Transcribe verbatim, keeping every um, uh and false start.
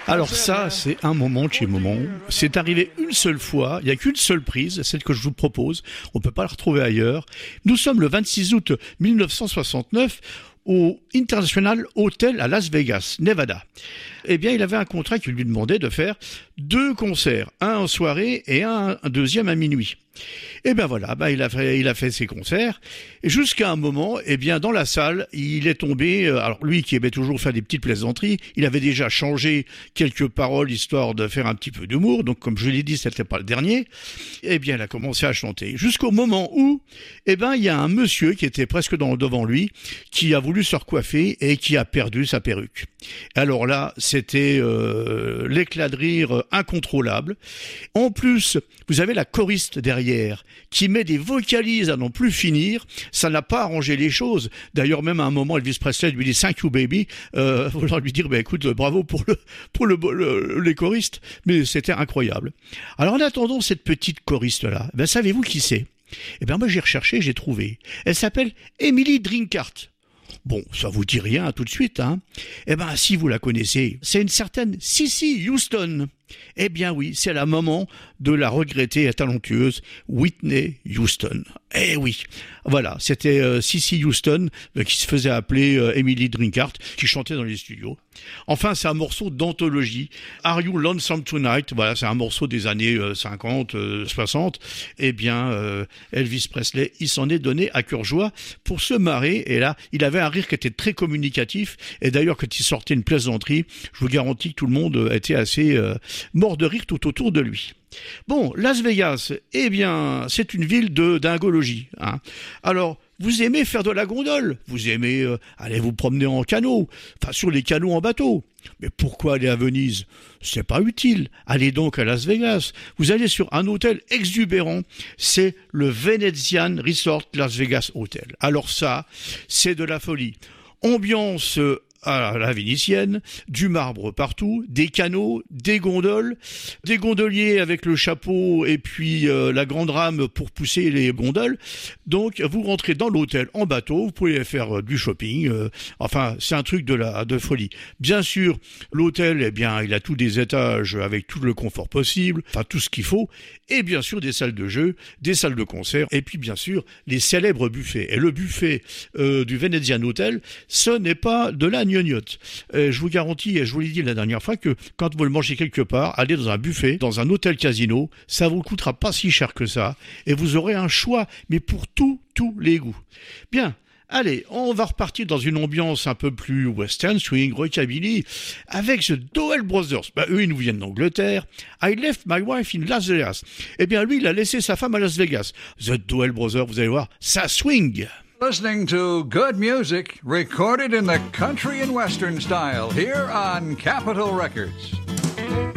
Alors ça, c'est un moment de chez moment. C'est arrivé une seule fois, il n'y a qu'une seule prise, celle que je vous propose. On ne peut pas la retrouver ailleurs. Nous sommes le vingt-six août mille neuf cent soixante-neuf au International Hotel à Las Vegas, Nevada. Eh bien, il avait un contrat qui lui demandait de faire deux concerts, un en soirée et un, un deuxième à minuit. Et ben voilà, ben il a fait, il a fait ses concerts. Et jusqu'à un moment, eh bien, dans la salle, il est tombé. Euh, alors lui, qui aimait toujours faire des petites plaisanteries, il avait déjà changé quelques paroles histoire de faire un petit peu d'humour. Donc, comme je l'ai dit, c'était pas le dernier. Eh bien, il a commencé à chanter jusqu'au moment où, eh ben, il y a un monsieur qui était presque dans, devant lui, qui a voulu se recoiffer et qui a perdu sa perruque. Alors là, c'était euh, l'éclat de rire incontrôlable. En plus, vous avez la choriste derrière qui met des vocalises à n'en plus finir. Ça n'a pas arrangé les choses. D'ailleurs, même à un moment, Elvis Presley lui dit « Thank you, baby ». Euh, voulant lui dire bah, « écoute, bravo pour, le, pour le, le, les choristes ». Mais c'était incroyable. Alors, en attendant cette petite choriste-là, ben, savez-vous qui c'est ? Eh bien, moi, j'ai recherché, j'ai trouvé. Elle s'appelle Emily Drinkart. Bon, ça vous dit rien tout de suite, hein ? Eh ben, si vous la connaissez, c'est une certaine Cissy Houston. Eh bien oui, c'est la maman de la regrettée et talentueuse Whitney Houston. Eh oui, voilà, c'était euh, Cissy Houston euh, qui se faisait appeler euh, Emily Drinkart, qui chantait dans les studios. Enfin, c'est un morceau d'anthologie. Are You Lonesome Tonight ? Voilà, c'est un morceau des années euh, cinquante, euh, soixante. Eh bien, euh, Elvis Presley, il s'en est donné à cœur joie pour se marrer. Et là, il avait un rire qui était très communicatif. Et d'ailleurs, quand il sortait une plaisanterie, je vous garantis que tout le monde était assez euh, mort de rire tout autour de lui. Bon, Las Vegas, eh bien, c'est une ville de dingologie, hein. Alors, vous aimez faire de la gondole, vous aimez euh, aller vous promener en canot, enfin sur les canots en bateau. Mais pourquoi aller à Venise ? C'est pas utile. Allez donc à Las Vegas. Vous allez sur un hôtel exubérant. C'est le Venetian Resort Las Vegas Hotel. Alors ça, c'est de la folie. Ambiance euh, à la vénitienne, du marbre partout, des canots, des gondoles, des gondoliers avec le chapeau et puis euh, la grande rame pour pousser les gondoles. Donc vous rentrez dans l'hôtel en bateau, vous pouvez faire euh, du shopping, euh, enfin c'est un truc de la de folie. Bien sûr, l'hôtel, eh bien, il a tous des étages avec tout le confort possible, enfin tout ce qu'il faut, et bien sûr des salles de jeu, des salles de concert, et puis bien sûr les célèbres buffets. Et le buffet euh, du Venetian Hotel, ce n'est pas de la gnognotte. Euh, je vous garantis, et je vous l'ai dit la dernière fois, que quand vous le mangez quelque part, allez dans un buffet, dans un hôtel casino, ça vous coûtera pas si cher que ça, et vous aurez un choix, mais pour tous, tous les goûts. Bien. Allez, on va repartir dans une ambiance un peu plus western, swing, rockabilly, avec The Dowell Brothers. Bah, eux, ils nous viennent d'Angleterre. I left my wife in Las Vegas. Eh bien, lui, il a laissé sa femme à Las Vegas. The Dowell Brothers, vous allez voir, ça swing. Listening to good music recorded in the country and western style here on Capitol Records.